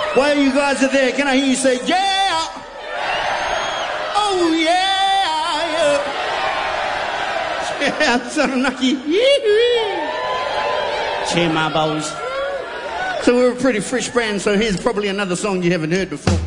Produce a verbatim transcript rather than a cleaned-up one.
While you guys are there, can I hear you say, yeah? Oh, yeah, yeah. Yeah, Taranaki. Cheer my bows. So we're a pretty fresh band, so here's probably another song you haven't heard before.